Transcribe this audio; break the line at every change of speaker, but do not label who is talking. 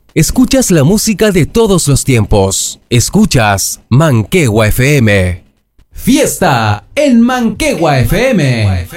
Escuchas la música de todos los tiempos. Escuchas Manquehua FM. Fiesta en Manquehua FM.